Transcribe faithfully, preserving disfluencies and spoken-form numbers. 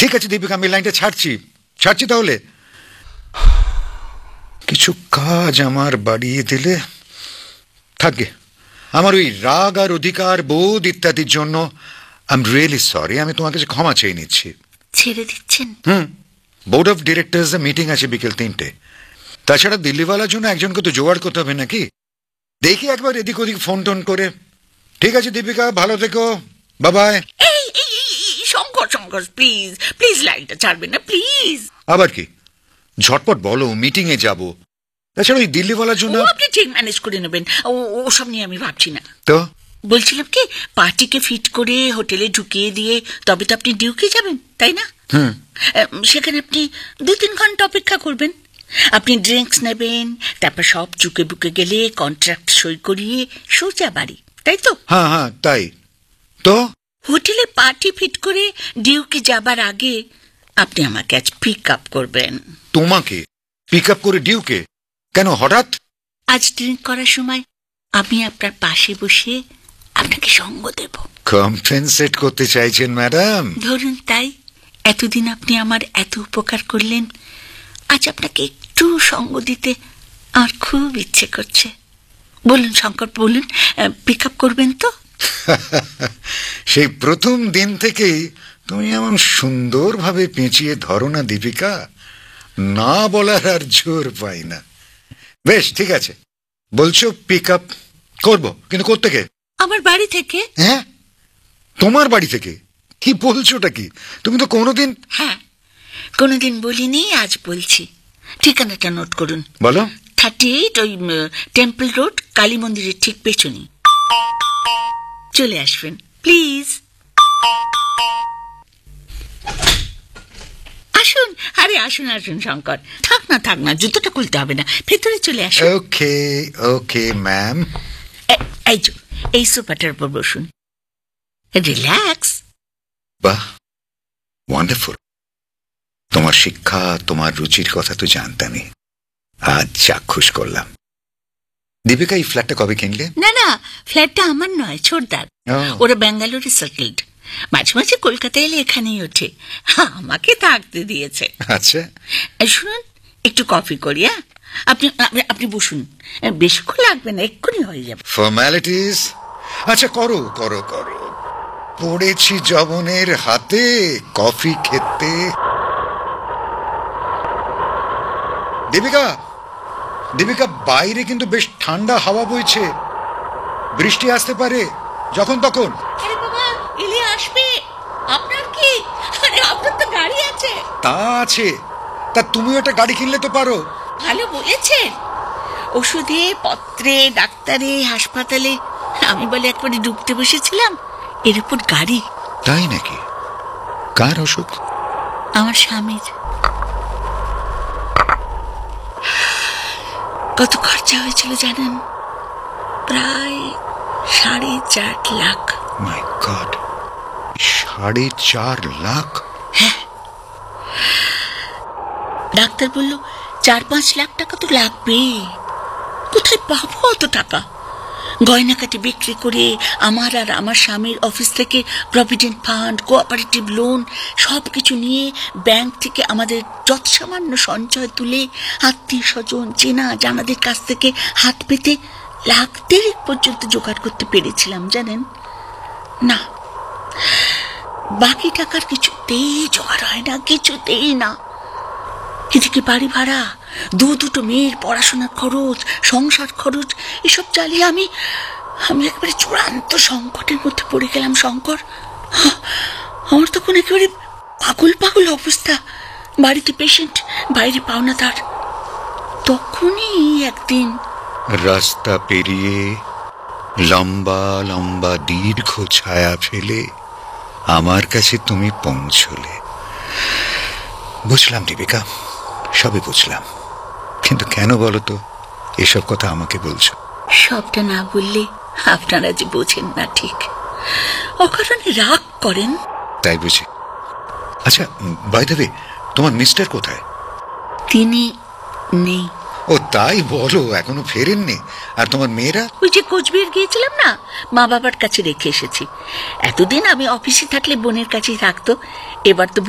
ঠিক আছে দীপিকা, আমি লাইনটা ছাড়ছি ছাড়ছি তাহলে। কিছু কাজ আমার বাড়িয়ে দিলে থাকবে। আমার ওই রাগ আর অধিকার বোধ ইত্যাদির জন্য আই এম রিয়েলি সরি। আমি তোমার কাছে ক্ষমা চেয়ে নিচ্ছি। ছেড়ে দিচ্ছেন? হুম, বোর্ড অফ ডিরেক্টরস এর মিটিং আছে বিকেল তিনটে। তাছাড়া দিল্লিওয়ালার জন্য একজনকে তো জোগাড় করতে হবে নাকি। দেখি একবার এদিক ওদিক ফোন টোন করে। ঠিক আছে দীপিকা, ভালো থেকো, বাই বাই। এই শঙ্কর শঙ্কর প্লিজ প্লিজ লাইনটা ছাড়বেন না প্লিজ। আবার কি? ঝটপট বলো, মিটিং এ যাবো। তাছাড়া ওই দিল্লিওয়ালার জন্য আপনি ঠিক ম্যানেজ করে নেবেন, ওসব নিয়ে আমি ভাবছি না। তো বলছিলাম কি, পার্টিকে ফিট করে হোটেলে ঢুকিয়ে দিয়ে তবে তো আপনি ডিউকে যাবেন, তাই না? হুম, সেখানে আপনি দু তিন ঘন্টা অপেক্ষা করবেন। আপনি ড্রিঙ্কস নেবেন, তারপর সব চুকে বুকে গেলে কন্ট্রাক্ট সই করিয়ে সোজা বাড়ি, তাই তো? হ্যাঁ হ্যাঁ তাই তো। হোটেলে পার্টি ফিট করে ডিউকে যাবার আগে আপনি আমাকে আজ পিক আপ করবেন। তোমাকে পিক আপ করে ডিউকে? কেন হঠাৎ? আজ ড্রিঙ্ক করার সময় আমি আপনার পাশে বসে আপনাকে সঙ্গ দেব। কম্পেনসেট করতে চাইছেন ম্যাডাম? ধরুন তাই। এতদিন আপনি আমার এত উপকার করলেন, আজ আপনাকে একটু সঙ্গ দিতে আমার খুব ইচ্ছে করছে। বলুন শঙ্কর, বলুন, পিক আপ করবেন তো? সেই প্রথম দিন থেকেই তুমি এমন সুন্দরভাবে পেঁচিয়ে ধরো না দীপিকা, না বলার আর জোর পাই না। বেশ ঠিক আছে, বলছো পিক আপ করবো, কিন্তু কোত্থেকে? আমার বাড়ি থেকে। হ্যাঁ, তোমার বাড়ি থেকে? কি বলছোটা কি? তুমি তো কোনোদিন। হ্যাঁ, কোনোদিন বলিনি, আজ বলছি। ঠিকানাটা নোট করুন। বলো। থার্টি এইট, ওই টেম্পল রোড, কালী মন্দিরের ঠিক পেছনে। চলে আসবেন প্লিজ। আসুন, আরে আসুন আসুন শঙ্কর। থাক না থাক না, জুতোটা খুলতে হবে না, ভেতরে চলে আসুন। ওকে ওকে ম্যাম। এই যে এই সোফাটার উপর বসুন, রিল্যাক্স। বাহ, ওয়ান্ডারফুল। তোমার শিক্ষা, তোমার রুচির কথা তো জানতামই, আজ চাক্ষুষ করলাম। দীপিকা, এই ফ্ল্যাটটা কবে কিনলে? না না, ফ্ল্যাটটা আমার নয়, ছোটদার। ওরা ব্যাঙ্গালোরে সেটেলড, মাঝে মাঝে কলকাতায় এলে এখানেই ওঠে, আমাকে থাকতে দিয়েছে। আচ্ছা শুনুন, একটু কফি করি। হ্যাঁ, আপনি আপনি বসুন, বেশিক্ষণ লাগবে না, এক্ষুনি হয়ে যাবে। ফর্মালিটিস? আচ্ছা করো করো করো। পড়েছি জবনের হাতে কফি খেতে। দীপিকা, দীপিকা, বাইরে কিন্তু বেশ ঠান্ডা হাওয়া বইছে, বৃষ্টি আসতে পারে যখন তখন। আরে বাবা, এলে আসবে। আপনার কি? আরে আপনার তো গাড়ি আছে। তা আছে, তা তুমিও একটা গাড়ি কিনলে তো পারো। ভালো বলেছেন। ওষুধে পত্রে, ডাক্তারে, হাসপাতালে আমি বলে একবারে ডুবতে বসেছিলাম, এর উপর গাড়ি। তাই নাকি? কার অসুখ? আমার স্বামীর। কত খরচা হয়েছিল জানেন? প্রায় সাড়ে চার লাখ। মাই গড, সাড়ে চার লাখ? হ্যাঁ, ডাক্তার বলল চার পাঁচ লাখ টাকা তো লাগবে। কোথায় পাবো অত টাকা? গয়নাকাটি বিক্রি করে আমার আর আমার স্বামীর অফিস থেকে প্রভিডেন্ট ফান্ড, কোঅপারেটিভ লোন সবকিছু নিয়ে ব্যাংক থেকে আমাদের যত সামান্য সঞ্চয় তুলে আত্মীয় স্বজন, চেনা জানাদের কাছ থেকে হাত পেতে লাখ দেড়েক পর্যন্ত জোগাড় করতে পেরেছিলাম জানেন। না, বাকি টাকার কিছুতেই জোগাড় হয় না, কিছুতেই না। এদিকে বাড়ি ভাড়া, দু দুটো মেয়ের পড়াশোনার খরচ, সংসার খরচ, এসব চালিয়ে আমি আমি একেবারে চূড়ান্ত সংকটের মধ্যে পড়ে গেলাম শঙ্কর। আমার তখন একেবারে পাগল পাগল অবস্থা। বাড়িতে পেশেন্ট, বাইরে পাওনাদার। তখনই একদিন রাস্তা পেরিয়ে লম্বা লম্বা দীর্ঘ ছায়া ফেলে আমার কাছে তুমি পৌঁছলে। বুঝলাম দীপিকা, সবই বুঝলাম, কিন্তু কেন বলো তো এসব কথা আমাকে বলছো? সবটা না বললে আপনারা যে বোঝেন না, ঠিক অকারণে রাগ করেন, তাই বুঝি। আচ্ছা, বাই দ্য ওয়ে, তোমার মিস্টার কোথায়? তিনি নেই। ও তাই বলো, এখনো ফেরেননি? আর তোমার মেয়েরা? ওই যে কোচবিহার গিয়েছিলাম না, মা বাবার কাছে রেখে এসেছি। এতদিন আমি অফিসে থাকলে বোনের কাছেই থাকতো, এবার তো